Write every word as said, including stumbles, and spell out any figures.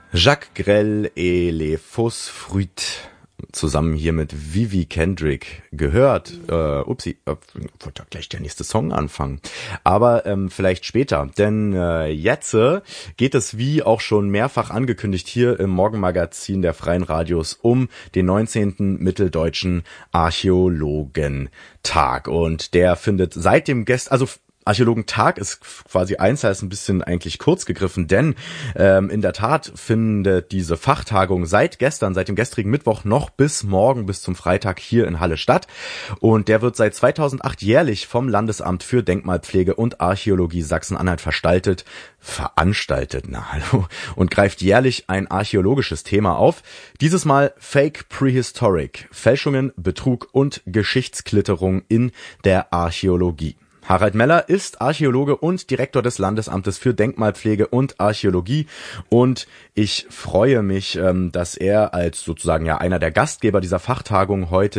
Jacques Grell et les Fausses Fruits zusammen hier mit Vivi Kendrick gehört. Äh, upsie, äh, wollte gleich der nächste Song anfangen. Aber ähm, vielleicht später, denn äh, jetzt äh, geht es, wie auch schon mehrfach angekündigt hier im Morgenmagazin der Freien Radios, um den neunzehnten Mitteldeutschen Archäologentag. Und der findet seit dem Gest, also Archäologentag ist quasi eins, heißt ein bisschen eigentlich kurz gegriffen, denn ähm, in der Tat findet diese Fachtagung seit gestern, seit dem gestrigen Mittwoch noch bis morgen, bis zum Freitag hier in Halle statt. Und der wird seit zweitausendacht jährlich vom Landesamt für Denkmalpflege und Archäologie Sachsen-Anhalt verstaltet, veranstaltet, na hallo, und greift jährlich ein archäologisches Thema auf. Dieses Mal Fake Prehistoric, Fälschungen, Betrug und Geschichtsklitterung in der Archäologie. Harald Meller ist Archäologe und Direktor des Landesamtes für Denkmalpflege und Archäologie und ich freue mich, dass er als sozusagen ja einer der Gastgeber dieser Fachtagung heute